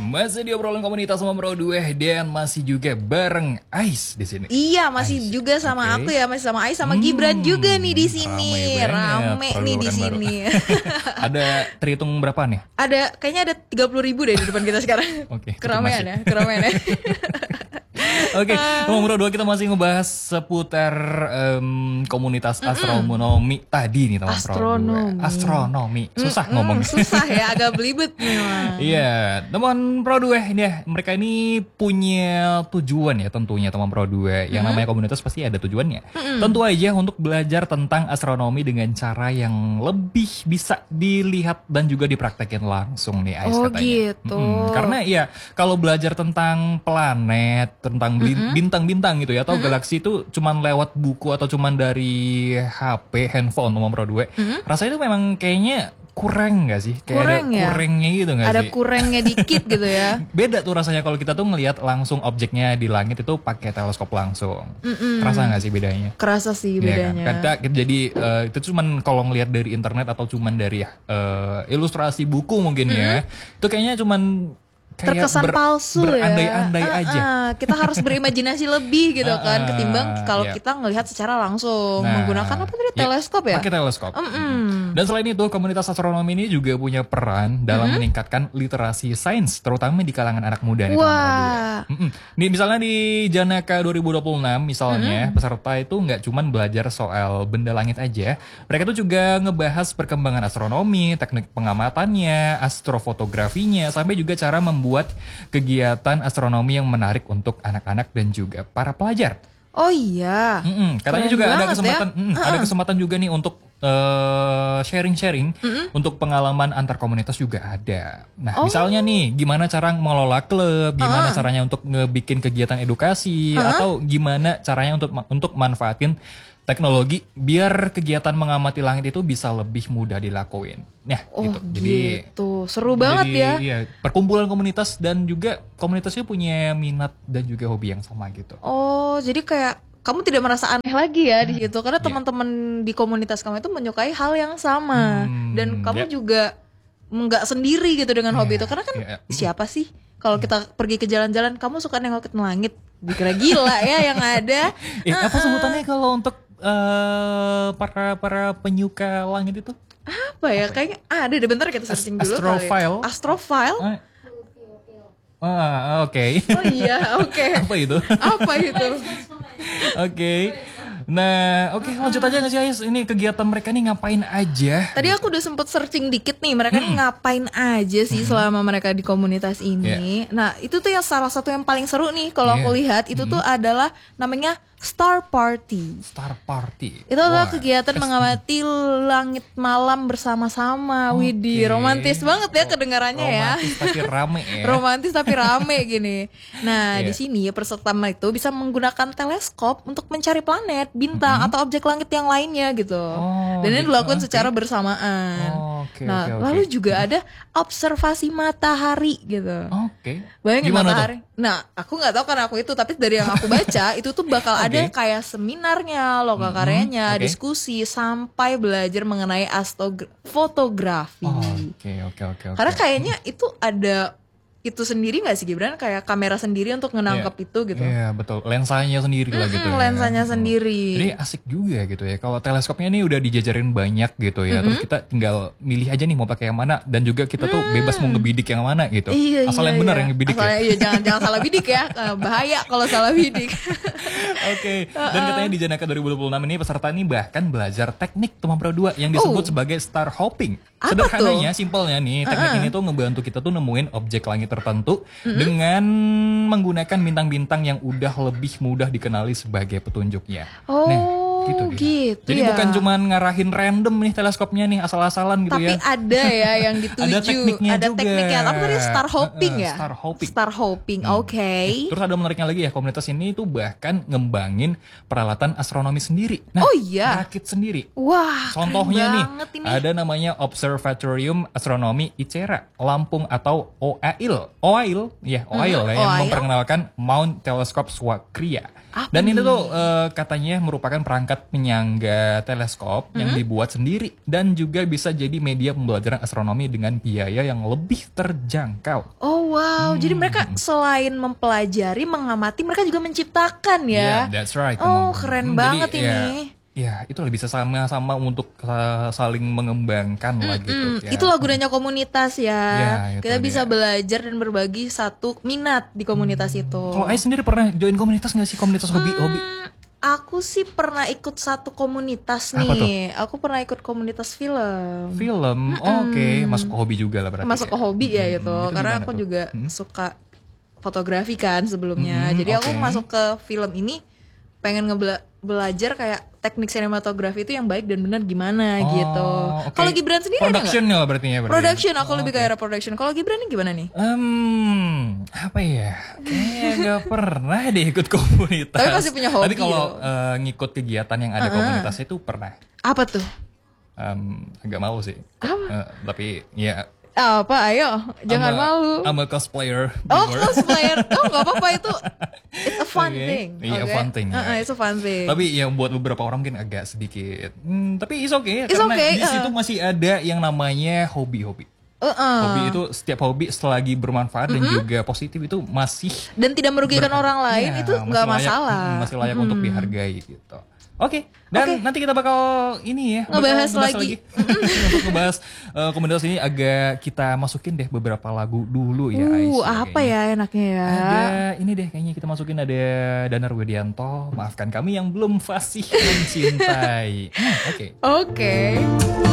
Masih di obrolan komunitas sama Bro Due dan masih juga bareng Ais di sini. Iya, masih Ais. juga sama aku ya, masih sama Ais sama Gibran juga nih di sini. Rame nih di sini. Ada terhitung berapa nih? Ada kayaknya ada 30.000 deh di depan kita sekarang. Oke, keramaian ya, keramaian ya. Oke, Bro Due kita masih ngebahas seputar komunitas astronomi tadi nih teman Astronomi. Susah ngomongnya. Susah ya, agak belibet memang. Iya, teman Pro 2 ini ya, mereka ini punya tujuan ya tentunya teman Pro 2. Yang namanya komunitas pasti ada tujuannya. Tentu aja untuk belajar tentang astronomi dengan cara yang lebih bisa dilihat dan juga dipraktekin langsung nih Ais katanya. Gitu. Karena ya kalau belajar tentang planet, tentang bintang-bintang gitu ya atau galaksi itu cuman lewat buku atau cuman dari HP, handphone teman Pro 2. Rasanya itu memang kayaknya kurang gak sih? Kayak kurang ada kurangnya gitu gak sih? Ada kurangnya dikit gitu ya. Beda tuh rasanya kalau kita tuh ngelihat langsung objeknya di langit itu pakai teleskop langsung. Kerasa gak sih bedanya? Kerasa sih bedanya. Ya kan? Jadi itu cuman kalau ngelihat dari internet atau cuman dari ilustrasi buku mungkin ya. Itu kayaknya cuman terkesan palsu ya. Berandai-andai aja. Kita harus berimajinasi lebih gitu kan ketimbang kalau kita ngelihat secara langsung menggunakan apa tadi teleskop ya? Pakai teleskop. Dan selain itu komunitas astronomi ini juga punya peran dalam meningkatkan literasi sains terutama di kalangan anak muda nih. Wah. Nih misalnya di Janaka 2026 misalnya peserta itu nggak cuman belajar soal benda langit aja, mereka tuh juga ngebahas perkembangan astronomi, teknik pengamatannya, astrofotografinya, sampai juga cara membuat kegiatan astronomi yang menarik untuk anak-anak dan juga para pelajar. Oh iya. Katanya keren juga ada banget kesempatan, ya. ada kesempatan juga nih untuk sharing-sharing untuk pengalaman antar komunitas juga ada. Nah, misalnya nih, gimana cara mengelola klub, gimana caranya untuk ngebikin kegiatan edukasi, atau gimana caranya untuk manfaatin teknologi biar kegiatan mengamati langit itu bisa lebih mudah dilakuin. Nah, gitu. Jadi seru banget ya. Iya, perkumpulan komunitas dan juga komunitasnya punya minat dan juga hobi yang sama gitu. Oh, jadi kayak kamu tidak merasa aneh lagi ya di situ karena teman-teman di komunitas kamu itu menyukai hal yang sama dan kamu juga nggak sendiri gitu dengan hobi itu karena kan siapa sih kalau kita pergi ke jalan-jalan kamu suka nengok ke langit dikira gila ya yang ada. Apa sebutannya kalau untuk para penyuka langit itu? Apa ya? Kayaknya ada deh, bentar kita searching dulu. Astrophile. Astrophile? Oke. Oh iya, oke. Apa itu? Apa itu? Oke. Nah, oke, lanjut aja nggak sih Ais? Ini kegiatan mereka nih ngapain aja? Tadi aku udah sempet searching dikit nih, mereka nih ngapain aja sih selama mereka di komunitas ini. Nah, itu tuh yang salah satu yang paling seru nih kalau aku lihat itu tuh adalah namanya Star Party. Star Party. Itu adalah kegiatan mengamati langit malam bersama-sama. Widih, romantis banget ya kedengarannya ya. Romantis tapi rame ya. Romantis tapi rame gini. Nah, di sini peserta itu bisa menggunakan teleskop untuk mencari planet, bintang atau objek langit yang lainnya gitu. Dan ini dilakukan secara bersamaan. Lalu juga ada observasi matahari gitu. Bayangin gimana matahari. Nah, aku nggak tahu karena aku itu, tapi dari yang aku baca itu tuh bakal ada kayak seminarnya, loka karyanya, diskusi sampai belajar mengenai fotografi. Karena kayaknya itu ada itu sendiri nggak sih Gibran, kayak kamera sendiri untuk menangkap itu gitu. Iya betul, lensanya sendiri lah gitu. Lensanya sendiri. Jadi asik juga gitu ya. Kalau teleskopnya ini udah dijajarin banyak gitu ya. Terus kita tinggal milih aja nih mau pakai yang mana dan juga kita tuh bebas mau ngebidik yang mana gitu. Asal yang benar yang ngebidik ya. Iya, jangan salah bidik ya. Bahaya kalau salah bidik. Dan katanya di Janaka 2026 ini peserta ini bahkan belajar teknik teman Pro 2 yang disebut sebagai star hopping. Sederhananya, simpelnya nih, teknik ini tuh ngebantu kita tuh nemuin objek langit tertentu dengan menggunakan bintang-bintang yang udah lebih mudah dikenali sebagai petunjuknya. Gitu. Jadi bukan cuma ngarahin random nih teleskopnya nih asal-asalan gitu tapi ya. Tapi ada ya yang dituju. Ada tekniknya juga. Tekniknya. Apa tadi star hopping ya? Star hopping. Terus ada menariknya lagi ya, komunitas ini tuh bahkan ngembangin peralatan astronomi sendiri. Nah, rakit sendiri. Wah, contohnya nih, ada namanya Observatorium Astronomi Icera, Lampung atau OAIL yang memperkenalkan Mount Telescope Swakria. Dan ini tuh katanya merupakan perangkat alat penyangga teleskop yang dibuat sendiri dan juga bisa jadi media pembelajaran astronomi dengan biaya yang lebih terjangkau. Oh wow, jadi mereka selain mempelajari, mengamati, mereka juga menciptakan ya. Yeah, that's right. Oh keren banget jadi, ini. Ya, itu bisa sama-sama untuk saling mengembangkan lah gitu. Ya. Itulah gunanya komunitas ya. Kita bisa dia. belajar dan berbagi satu minat di komunitas itu. Kalau Ais sendiri pernah join komunitas nggak sih, komunitas hobi? Aku sih pernah ikut satu komunitas nih. Apa tuh? Aku pernah ikut komunitas film. Film, oke. Masuk ke hobi juga lah berarti. Masuk ke hobi ya itu, karena aku tuh? juga suka fotografi kan sebelumnya. Jadi aku masuk ke film ini pengen belajar kayak teknik sinematografi itu yang baik dan benar gimana gitu. Okay. Kalau Gibran sendiri ada nggak? Production ya berarti ya. Production, aku lebih ke era production. Kalau Gibran ini gimana nih? Apa ya? Kayaknya gak pernah deh ikut komunitas. Tapi pasti punya hobi. Tapi kalau ngikut kegiatan yang ada komunitasnya itu pernah. Apa tuh? Agak malu sih. Tapi ya. Apa? Ayo, jangan malu. I'm a cosplayer. Oh, cosplayer. Oh, nggak apa-apa itu. It's a fun thing. Iya, fun thing. It's a fun thing. Tapi yang buat beberapa orang mungkin agak sedikit. Tapi it's okay. It's karena okay. Di situ masih ada yang namanya hobi-hobi. Hobi itu setiap hobi selagi bermanfaat dan juga positif itu masih dan tidak merugikan orang lain itu nggak masalah. Masih layak untuk dihargai gitu. Oke, dan nanti kita bakal ini ya ngebahas lagi. Untuk ngebahas komunitas ini agak kita masukin deh beberapa lagu dulu ya. Apa ya enaknya ya? Ada ini deh kayaknya kita masukin ada Danar Widianto, Maafkan Kami yang belum fasih mencintai. Oke.